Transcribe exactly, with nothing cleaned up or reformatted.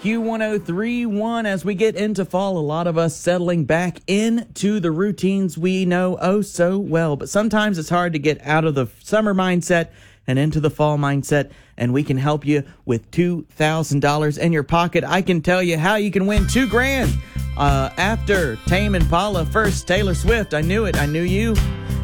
Q one oh three point one. As we get into fall, a lot of us settling back into the routines we know oh so well. But sometimes it's hard to get out of the summer mindset and into the fall mindset, and we can help you with two thousand dollars in your pocket. I can tell you how you can win two grand uh, after Tame Impala. First, Taylor Swift. I knew it. I knew you.